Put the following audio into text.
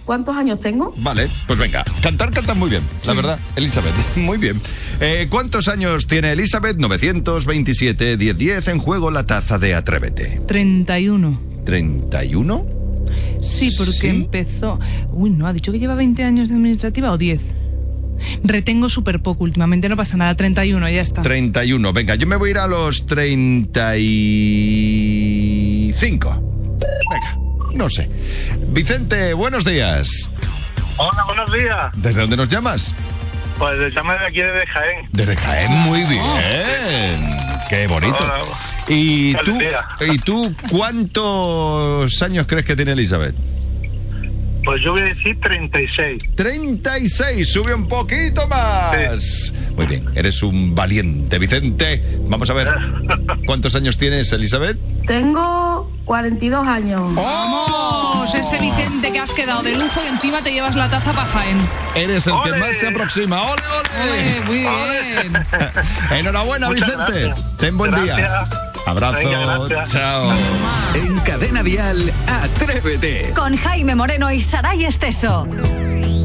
¿cuántos años tengo? Vale, pues venga. Cantar muy bien, la verdad, Elizabeth. Muy bien. ¿Cuántos años tiene Elizabeth? 927 1010, en juego la taza de Atrévete. 31. ¿31? Sí, porque ¿Sí? empezó... Uy, no, ha dicho que lleva 20 años de administrativa o 10. Retengo súper poco últimamente, no pasa nada. 31, ya está. 31. Venga, yo me voy a ir a los 35. Venga, no sé. Vicente, buenos días. Hola, buenos días. ¿Desde dónde nos llamas? Pues le llamo de aquí desde Jaén. Desde Jaén, muy bien. Qué bonito. Hola. ¿Y Feliz día. tú cuántos años crees que tiene Elizabeth? Pues yo voy a decir 36. 36, sube un poquito más. Sí. Muy bien, eres un valiente, Vicente. Vamos a ver, ¿cuántos años tienes, Elizabeth? Tengo 42 años. ¡Vamos! Ese Vicente que has quedado de lujo y encima te llevas la taza para Jaén. Eres el ¡Ole! que más se aproxima. ¡Ole, ole! Muy bien. Enhorabuena, Muchas Vicente. gracias. Ten buen día. Abrazo. Venga, gracias. Chao. En Cadena Dial, Atrévete. Con Jaime Moreno y Saray Esteso.